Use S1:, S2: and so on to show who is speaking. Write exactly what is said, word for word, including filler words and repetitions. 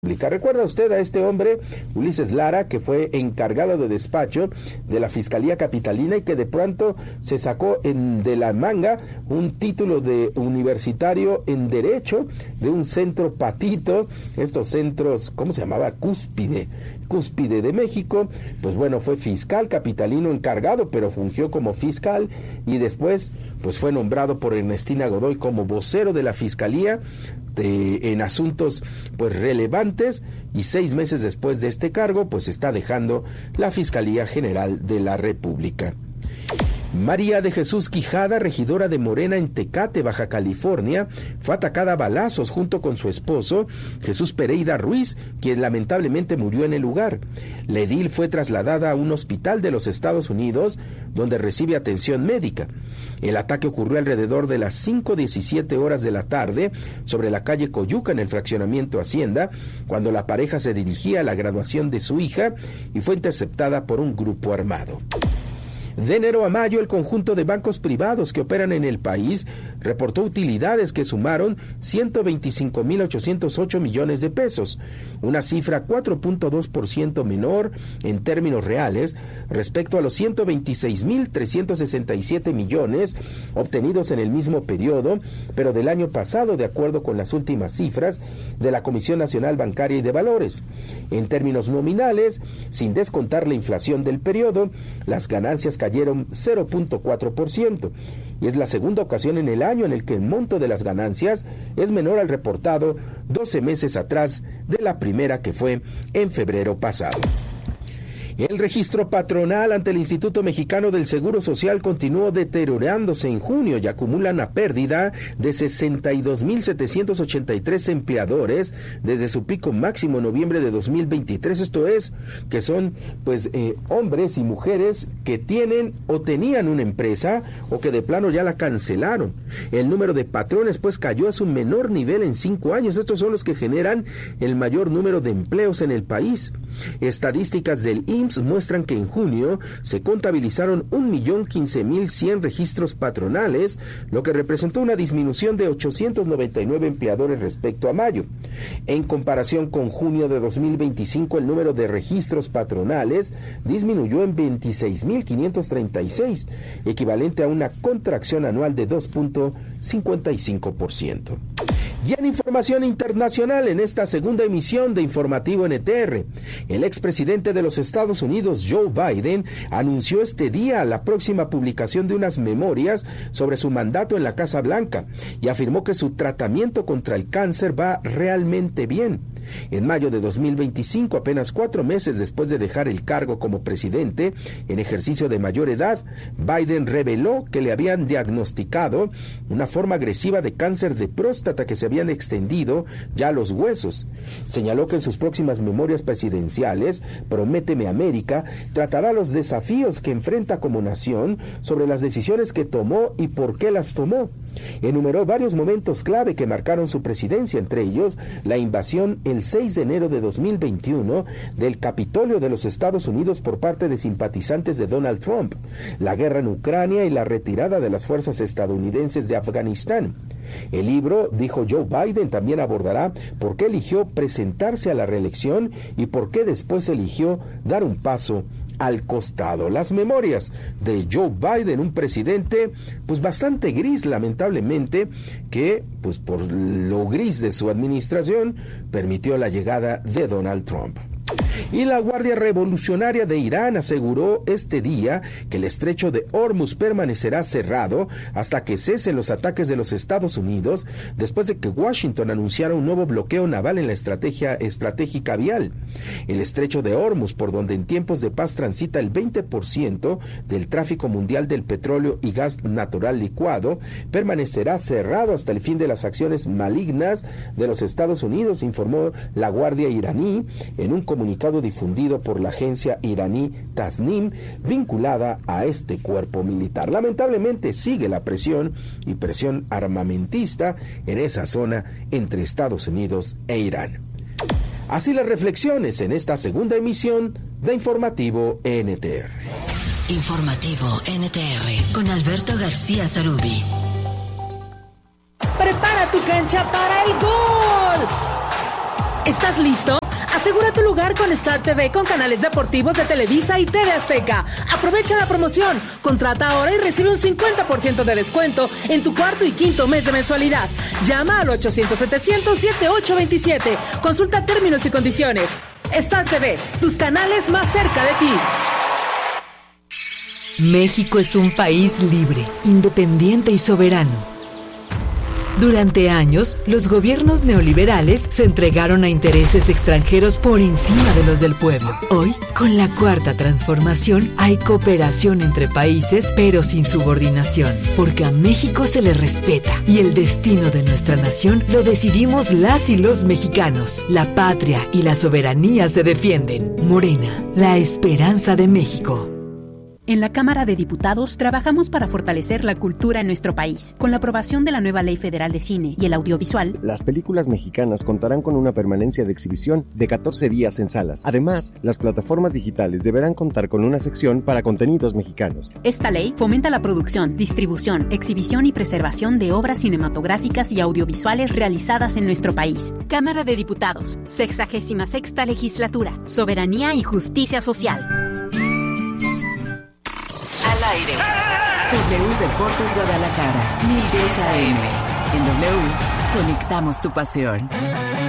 S1: ¿Recuerda usted a este hombre, Ulises Lara, que fue encargado de despacho de la Fiscalía Capitalina y que de pronto se sacó en, de la manga un título de universitario en Derecho de un centro patito, estos centros, ¿cómo se llamaba? Cúspide, Cúspide de México? Pues bueno, fue fiscal capitalino encargado, pero fungió como fiscal y después pues fue nombrado por Ernestina Godoy como vocero de la Fiscalía de, en asuntos pues relevantes, y seis meses después de este cargo pues está dejando la Fiscalía General de la República. María de Jesús Quijada, regidora de Morena en Tecate, Baja California, fue atacada a balazos junto con su esposo, Jesús Pereira Ruiz, quien lamentablemente murió en el lugar. La edil fue trasladada a un hospital de los Estados Unidos, donde recibe atención médica. El ataque ocurrió alrededor de las cinco diecisiete horas de la tarde, sobre la calle Coyuca, en el fraccionamiento Hacienda, cuando la pareja se dirigía a la graduación de su hija y fue interceptada por un grupo armado. De enero a mayo, el conjunto de bancos privados que operan en el país reportó utilidades que sumaron ciento veinticinco mil ochocientos ocho millones de pesos, una cifra cuatro punto dos por ciento menor en términos reales respecto a los ciento veintiséis mil trescientos sesenta y siete millones obtenidos en el mismo periodo, pero del año pasado, de acuerdo con las últimas cifras de la Comisión Nacional Bancaria y de Valores. En términos nominales, sin descontar la inflación del periodo, las ganancias cayeron cero punto cuatro por ciento, y es la segunda ocasión en el año en el que el monto de las ganancias es menor al reportado doce meses atrás de la primera, que fue en febrero pasado. El registro patronal ante el Instituto Mexicano del Seguro Social continuó deteriorándose en junio y acumula una pérdida de sesenta y dos mil setecientos ochenta y tres empleadores desde su pico máximo en noviembre de dos mil veintitrés. Esto es, que son pues eh, hombres y mujeres que tienen o tenían una empresa o que de plano ya la cancelaron. El número de patrones pues cayó a su menor nivel en cinco años. Estos son los que generan el mayor número de empleos en el país. Estadísticas del I M S S muestran que en junio se contabilizaron un millón quince mil cien registros patronales, lo que representó una disminución de ochocientos noventa y nueve empleadores respecto a mayo. En comparación con junio de dos mil veinticinco, el número de registros patronales disminuyó en veintiséis mil quinientos treinta y seis, equivalente a una contracción anual de dos punto cincuenta y cinco por ciento. Y en información internacional, en esta segunda emisión de Informativo N T R, el expresidente de los Estados Unidos, Joe Biden, anunció este día la próxima publicación de unas memorias sobre su mandato en la Casa Blanca y afirmó que su tratamiento contra el cáncer va realmente bien. En mayo de dos mil veinticinco, apenas cuatro meses después de dejar el cargo como presidente en ejercicio de mayor edad, Biden reveló que le habían diagnosticado una forma agresiva de cáncer de próstata que se habían extendido ya a los huesos. Señaló que en sus próximas memorias presidenciales, Prométeme América, tratará los desafíos que enfrenta como nación sobre las decisiones que tomó y por qué las tomó. Enumeró varios momentos clave que marcaron su presidencia, entre ellos la invasión el seis de enero de dos mil veintiuno del Capitolio de los Estados Unidos por parte de simpatizantes de Donald Trump, la guerra en Ucrania y la retirada de las fuerzas estadounidenses de Afganistán. El libro, dijo Joe Biden, también abordará por qué eligió presentarse a la reelección y por qué después eligió dar un paso al costado. Las memorias de Joe Biden, un presidente pues bastante gris, lamentablemente, que pues por lo gris de su administración permitió la llegada de Donald Trump. Y la Guardia Revolucionaria de Irán aseguró este día que el estrecho de Hormuz permanecerá cerrado hasta que cesen los ataques de los Estados Unidos, después de que Washington anunciara un nuevo bloqueo naval en la estrategia estratégica vial. El estrecho de Hormuz, por donde en tiempos de paz transita el veinte por ciento del tráfico mundial del petróleo y gas natural licuado, permanecerá cerrado hasta el fin de las acciones malignas de los Estados Unidos, informó la Guardia iraní en un comunicado difundido por la agencia iraní Tasnim, vinculada a este cuerpo militar. Lamentablemente sigue la presión y presión armamentista en esa zona entre Estados Unidos e Irán. Así las reflexiones en esta segunda emisión de Informativo N T R.
S2: Informativo N T R con Alberto García Zarubi.
S3: Prepara tu cancha para el gol. ¿Estás listo? Asegura tu lugar con Star T V con canales deportivos de Televisa y T V Azteca. Aprovecha la promoción. Contrata ahora y recibe un cincuenta por ciento de descuento en tu cuarto y quinto mes de mensualidad. Llama al ochocientos setecientos setenta y ocho veintisiete. Consulta términos y condiciones. Star T V, tus canales más cerca de ti.
S4: México es un país libre, independiente y soberano. Durante años, los gobiernos neoliberales se entregaron a intereses extranjeros por encima de los del pueblo. Hoy, con la Cuarta Transformación, hay cooperación entre países, pero sin subordinación, porque a México se le respeta y el destino de nuestra nación lo decidimos las y los mexicanos. La patria y la soberanía se defienden. Morena, la esperanza de México.
S5: En la Cámara de Diputados trabajamos para fortalecer la cultura en nuestro país. Con la aprobación de la nueva Ley Federal de Cine y el Audiovisual,
S6: las películas mexicanas contarán con una permanencia de exhibición de catorce días en salas. Además, las plataformas digitales deberán contar con una sección para contenidos mexicanos.
S5: Esta ley fomenta la producción, distribución, exhibición y preservación de obras cinematográficas y audiovisuales realizadas en nuestro país. Cámara de Diputados, sexagésima sexta legislatura, soberanía y justicia social.
S2: Al aire. W Deportes Guadalajara, mil diez A M. En W, conectamos tu pasión.